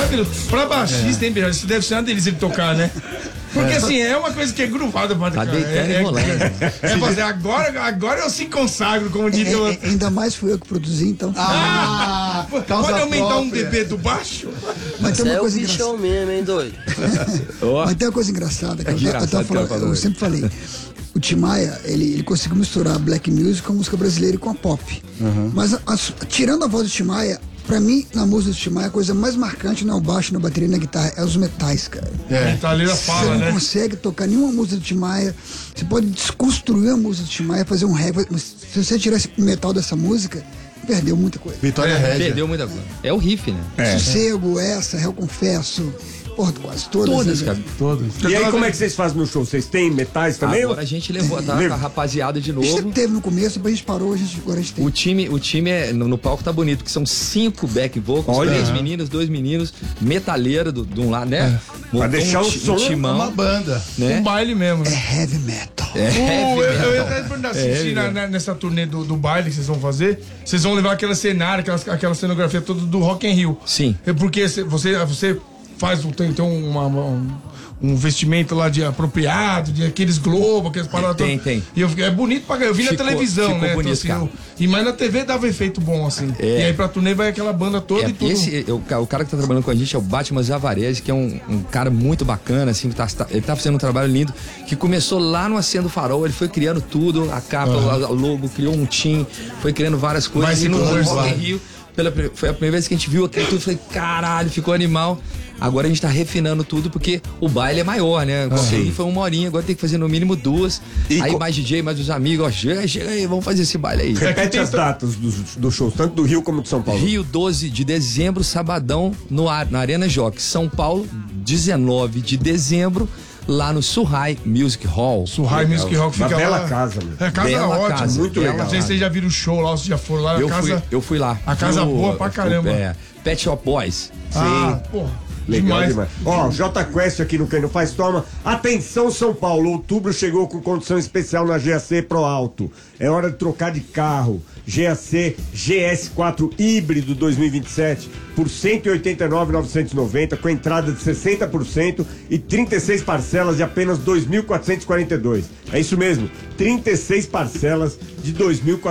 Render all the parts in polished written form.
maravilhoso. Pra baixista, hein, Beijão? Isso deve ser uma delícia de tocar, né? Porque assim, é uma coisa que é gruvada pra Tá deitando e rolando. É fazer, agora eu se consagro, como diria o... Ainda mais fui eu que produzi, então. Pode aumentar um dB do baixo? Mas tem Você uma é o coisa bichão engraçada. mesmo, hein, doido? Mas tem uma coisa engraçada. Que eu sempre falei. O Tim Maia, ele conseguiu misturar black music com a música brasileira e com a pop. Mas tirando a voz do Tim Maia, pra mim, na música do Tim Maia, a coisa mais marcante não é o baixo, na bateria e na guitarra, é os metais, cara. A metaleira fala, Você né? não consegue tocar nenhuma música do Tim Maia. Você pode desconstruir a música do Tim Maia, fazer um reggae. Mas se você tirar esse metal dessa música, perdeu muita coisa. Vitória Régia. Perdeu muita coisa. É o riff, né? Sossego, Réu Confesso, porra, quase todas. Todas, né, cara. Todos. E aí, como é que vocês fazem no show? Vocês têm metais também? Agora a gente levou a rapaziada de A gente novo. sempre teve no começo, depois a gente parou, agora a gente tem. O time no palco tá bonito, porque são 5 back vocals, 3 meninas, 2 meninos, metaleira de um lado, né? Pra deixar o som timão, Uma banda. né? Um baile mesmo, É né? heavy metal. Eu ia até perguntar se nessa turnê do baile que vocês vão fazer, vocês vão levar aquele cenário, aquela cenografia toda do Rock in Rio. Sim. É porque você faz, tem um vestimento lá de apropriado, de aqueles globos, aquelas paradas Tem. todas. E é bonito pra eu vi na televisão, ficou né? bonito, Então, cara. mas na TV dava efeito bom, assim. E aí pra turnê vai aquela banda toda e tudo. O cara que tá trabalhando com a gente é o Batman Zavarese, que é um cara muito bacana, assim, ele tá fazendo um trabalho lindo, que começou lá no Acendo Farol, ele foi criando tudo, a capa, o logo, criou um team, foi criando várias coisas. Vai se E no conversar. Rock in Rio, foi a primeira vez que a gente viu aquilo tudo, falei, caralho, ficou animal. Agora a gente tá refinando tudo, porque o baile é maior, né? Sim. Foi 1 horinha, agora tem que fazer no mínimo 2. Aí mais DJ, mais os amigos, ó, chega aí, vamos fazer esse baile aí. Repete as datas do show, tanto do Rio como de São Paulo. Rio, 12 de dezembro, sabadão, na Arena Jockey. São Paulo, 19 de dezembro, lá no Surrai Music Hall. Surrai Music Hall que Uma fica bela lá. casa, meu. É, casa Bela ótima. casa, muito bela legal. Não sei se vocês já viram o show lá, ou se já foram lá. Eu fui lá. A casa boa pra caramba. Pet Shop Boys. Porra. Legal Demais. demais. Ó, J Quest aqui no Quem Não Faz Toma. Atenção, São Paulo. Outubro chegou com condição especial na GAC Pro Alto. É hora de trocar de carro. GAC GS4 híbrido 2027 por R$ 189.990, com entrada de 60% e 36 parcelas de apenas R$ 2.442. É isso mesmo, 36 parcelas de R$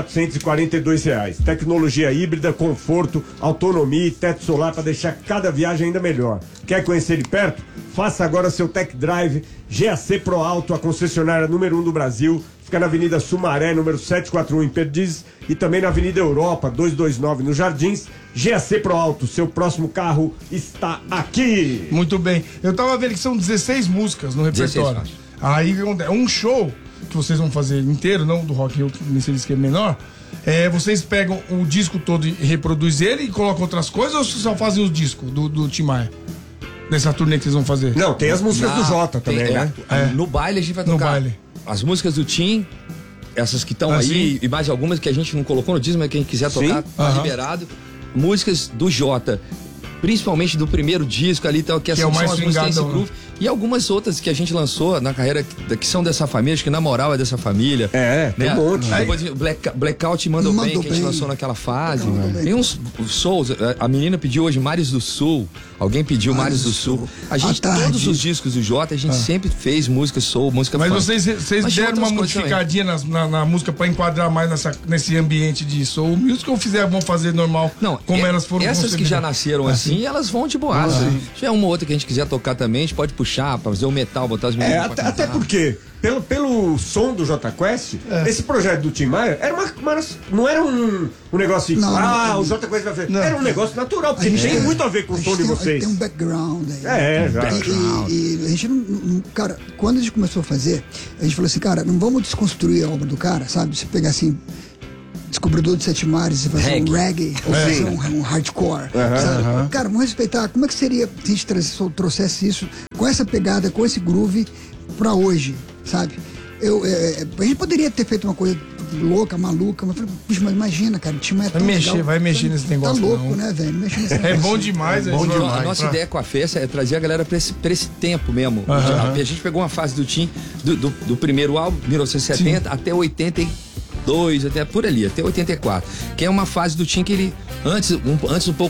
2.442. Tecnologia híbrida, conforto, autonomia e teto solar para deixar cada viagem ainda melhor. Quer conhecer de perto? Faça agora seu tech drive GAC Pro Alto, a concessionária número 1 do Brasil. Fica na Avenida Sumaré, número 741, em Perdizes, e também na Avenida Europa, 229, nos Jardins. GAC Pro Alto, seu próximo carro está aqui. Muito bem. Eu tava vendo que são 16 músicas no repertório. 16. Aí um show que vocês vão fazer inteiro, não do Rock in Rio, nesse esquema menor. Vocês pegam o disco todo e reproduzem ele e colocam outras coisas, ou vocês só fazem os discos do Tim Maia? Dessa turnê que vocês vão fazer? Não, tem as músicas do Jota também, né? No baile a gente vai No tocar baile. as músicas do Tim, essas que estão aí, sim. e mais algumas que a gente não colocou no disco, mas quem quiser tocar, tá liberado. Músicas do Jota, principalmente do primeiro disco ali, que é o mais as músicas que tem esse swingadão, groove. E algumas outras que a gente lançou na carreira, que são dessa família, acho que na moral é dessa família. Tem um monte. Depois, Blackout Mandou Bem, que a gente lançou naquela fase. Tem uns souls, a menina pediu hoje Mares do Sul, alguém pediu Mares do Sul. A gente, todos os discos do Jota, a gente sempre fez música soul, música Mas funk. vocês Mas deram uma outras coisas modificadinha na música pra enquadrar mais nesse ambiente de soul music, ou vão fazer normal, Não, como elas foram essas que concebidas? já nasceram assim, elas vão de boa. Se tiver uma ou outra que a gente quiser tocar também, a gente pode puxar pra fazer o metal, botar as meninas pra Até cantar. porque, pelo som do J Quest, esse projeto do Tim Maia era não era um negócio de, o J Quest vai fazer. Era um negócio natural, porque tem muito a ver com o som de vocês. Tem um background aí. Já. E a gente não. Cara, quando a gente começou a fazer, a gente falou assim, cara, não vamos desconstruir a obra do cara, sabe? Se pegar assim. Descobridor de Sete Mares e fazer um reggae, ou fazer um hardcore. Sabe? Cara, vamos respeitar. Como é que seria se a gente trouxesse isso com essa pegada, com esse groove pra hoje, sabe? A gente poderia ter feito uma coisa louca, maluca, mas mas imagina, cara, o time é tão legal. Vai mexer nesse negócio. Tá louco, não. né, velho? Mexe nesse É negócio. bom demais. A nossa ideia com a festa é trazer a galera pra esse tempo mesmo. A gente pegou uma fase do Tim, do primeiro álbum, 1970, até 82, até por ali, até 84. Que é uma fase do Tim que ele, antes um pouco